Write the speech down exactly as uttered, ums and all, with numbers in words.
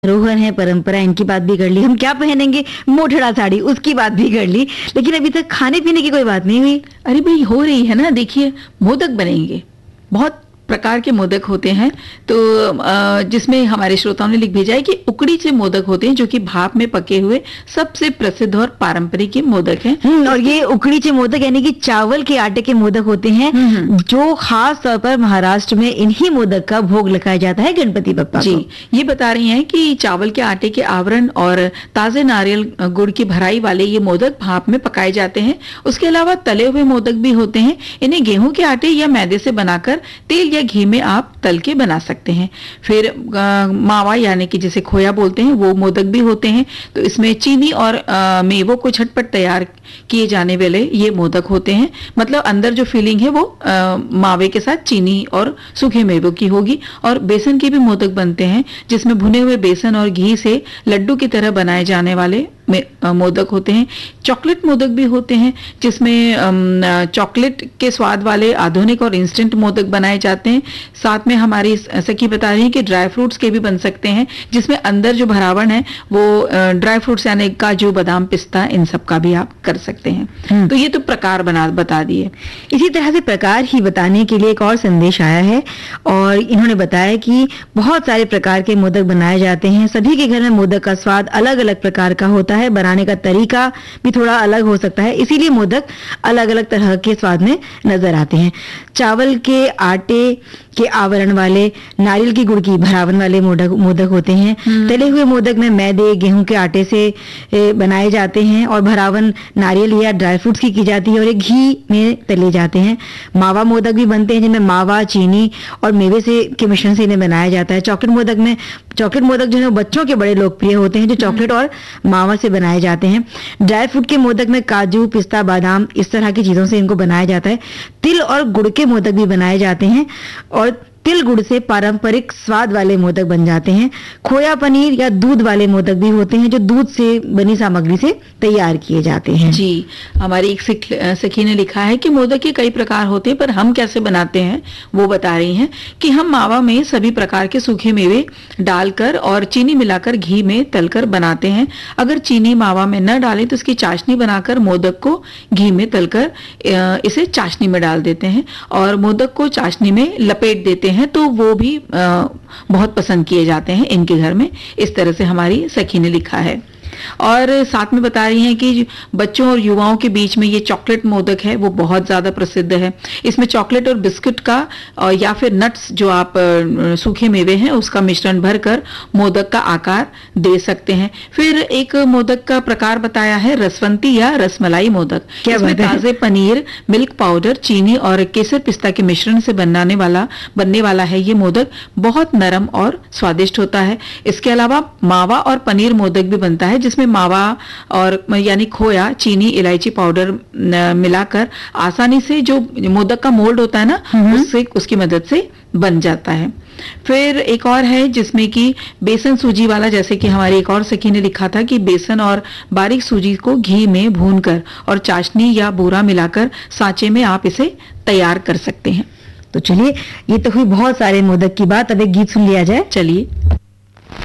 धरोहर है, परंपरा, इनकी बात भी कर ली। हम क्या पहनेंगे, मोठड़ा साड़ी, उसकी बात भी कर ली। लेकिन अभी तक खाने पीने की कोई बात नहीं हुई। अरे भाई हो रही है ना, देखिए मोदक बनेंगे, बहुत प्रकार के मोदक होते हैं। तो अ, जिसमें हमारे श्रोताओं ने लिख भेजा है कि उकड़ी से मोदक होते हैं, जो कि भाप में पके हुए सबसे प्रसिद्ध और पारंपरिक ये मोदक हैं। हम्म, और ये उकड़ी चे मोदक यानी कि चावल के आटे के मोदक होते हैं, जो खास तौर पर महाराष्ट्र में इन्हीं मोदक का भोग लगाया जाता है गणपति बप्पा को। जी, ये बता रही हैं कि चावल के आटे के आवरण और ताजे नारियल गुड़ की भराई वाले ये मोदक भाप में पकाए जाते हैं। उसके अलावा तले हुए मोदक भी होते हैं। इन्हें गेहूं के आटे या मैदे से बनाकर तेल या घी में आप तल के बना सकते हैं। फिर आ, मावा यानी कि जिसे खोया बोलते हैं, वो मोदक भी होते हैं। तो इसमें चीनी और आ, मेवों को झटपट तैयार किए जाने वाले ये मोदक होते हैं। मतलब अंदर जो फीलिंग है वो आ, मावे के साथ चीनी और सूखे मेवों की होगी। और बेसन के भी मोदक बनते हैं, जिसमें भुने हुए बेसन और घी से लड्डू की तरह बनाए जाने वाले मोदक होते हैं। चॉकलेट मोदक भी होते हैं, जिसमें चॉकलेट के स्वाद वाले आधुनिक और इंस्टेंट मोदक बनाए जाते हैं। साथ में हमारी सखी बता रही है कि ड्राई फ्रूट्स के भी बन सकते हैं, जिसमें अंदर जो भरावण है वो ड्राई फ्रूट्स यानी काजू, बादाम, पिस्ता, इन सब का भी आप कर सकते हैं। तो ये तो प्रकार बना बता दिए। इसी तरह से प्रकार ही बताने के लिए एक और संदेश आया है, और इन्होंने बताया कि बहुत सारे प्रकार के मोदक बनाए जाते हैं। सभी के घर में मोदक का स्वाद अलग अलग प्रकार का होता है, बनाने का तरीका भी थोड़ा अलग हो सकता है, इसीलिए मोदक अलग अलग तरह के स्वाद में नजर आते हैं। चावल के आटे के आवरण वाले, नारियल की गुड़ की भरावन वाले मोदक मोदक होते हैं। तले हुए मोदक में मैदे, गेहूं के आटे से बनाए जाते हैं, और भरावन नारियल या ड्राई फ्रूट्स की की जाती है, और ये घी में तले जाते हैं। मावा मोदक भी बनते हैं, जिनमें मावा, चीनी और मेवे से के मिश्रण से इन्हें बनाया जाता है। चॉकलेट मोदक में चॉकलेट मोदक जो है बच्चों के बड़े लोकप्रिय होते हैं, जो चॉकलेट और मावा से बनाए जाते हैं। ड्राई फ्रूट के मोदक में काजू, पिस्ता, बादाम, इस तरह की चीजों से इनको बनाया जाता है। तिल और गुड़ के मोदक भी बनाए जाते हैं, और तिल गुड़ से पारंपरिक स्वाद वाले मोदक बन जाते हैं। खोया पनीर या दूध वाले मोदक भी होते हैं, जो दूध से बनी सामग्री से तैयार किए जाते हैं। जी, हमारी एक सखी ने लिखा है कि मोदक के कई प्रकार होते हैं, पर हम कैसे बनाते हैं वो बता रही हैं कि हम मावा में सभी प्रकार के सूखे मेवे डालकर और चीनी मिलाकर घी में तलकर बनाते हैं। अगर चीनी मावा में न डालें तो इसकी चाशनी बनाकर मोदक को घी में तलकर इसे चाशनी में डाल देते हैं, और मोदक को चाशनी में लपेट देते हैं हैं तो वो भी आ, बहुत पसंद किए जाते हैं इनके घर में। इस तरह से हमारी सखी ने लिखा है। और साथ में बता रही हैं कि बच्चों और युवाओं के बीच में ये चॉकलेट मोदक है वो बहुत ज्यादा प्रसिद्ध है। इसमें चॉकलेट और बिस्किट का और या फिर नट्स जो आप सूखे मेवे हैं उसका मिश्रण भरकर मोदक का आकार दे सकते हैं। फिर एक मोदक का प्रकार बताया है रसवंती या रसमलाई मोदक। इसमें ताजे पनीर, मिल्क पाउडर, चीनी और केसर पिस्ता के मिश्रण से बनाने वाला बनने वाला है ये मोदक। बहुत नरम और स्वादिष्ट होता है। इसके अलावा मावा और पनीर मोदक भी बनता है, जिसमें मावा और यानी खोया, चीनी, इलायची पाउडर मिलाकर आसानी से जो मोदक का मोल्ड होता है ना, उससे उसकी मदद से बन जाता है। फिर एक और है जिसमें कि बेसन सूजी वाला, जैसे कि हमारी एक और सखी ने लिखा था कि बेसन और बारीक सूजी को घी में भूनकर और चाशनी या बूरा मिलाकर सांचे में आप इसे तैयार कर सकते हैं। तो चलिए, ये तो हुई बहुत सारे मोदक की बात। अब एक गीत सुन लिया जाए। चलिए।